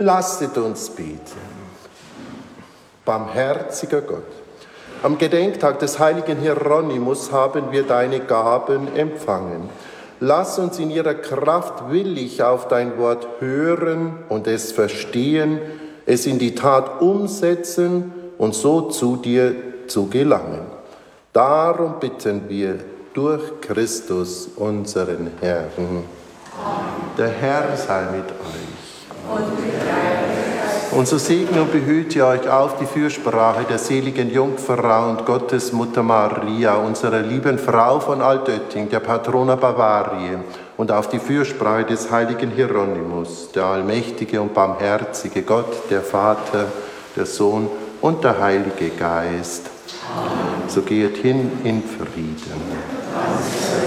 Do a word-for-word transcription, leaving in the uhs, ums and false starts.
Lasset uns beten. Barmherziger Gott, am Gedenktag des heiligen Hieronymus haben wir deine Gaben empfangen. Lass uns in ihrer Kraft willig auf dein Wort hören und es verstehen, es in die Tat umsetzen und so zu dir zu gelangen. Darum bitten wir durch Christus, unseren Herrn. Amen. Der Herr sei mit euch. Und mit deinem. Und so segne und behüte euch auf die Fürsprache der seligen Jungfrau und Gottesmutter Maria, unserer lieben Frau von Altötting, der Patrona Bavariae, und auf die Fürsprache des heiligen Hieronymus, der allmächtige und barmherzige Gott, der Vater, der Sohn und der Heilige Geist. Amen. So geht hin in Frieden.